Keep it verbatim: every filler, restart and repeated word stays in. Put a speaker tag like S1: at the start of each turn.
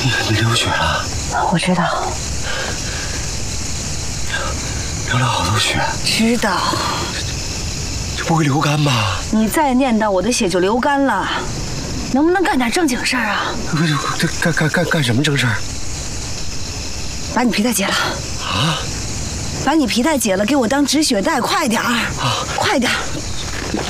S1: 你你流血了？
S2: 我知道，
S1: 流了好多血。
S2: 知道。
S1: 这不会流干吧？
S2: 你再念叨，我的血就流干了。能不能干点正经事儿啊？
S1: 不是，这干干干干什么正事儿？
S2: 把你皮带解了。
S1: 啊？
S2: 把你皮带解了，给我当止血带，快点儿！啊，快点儿！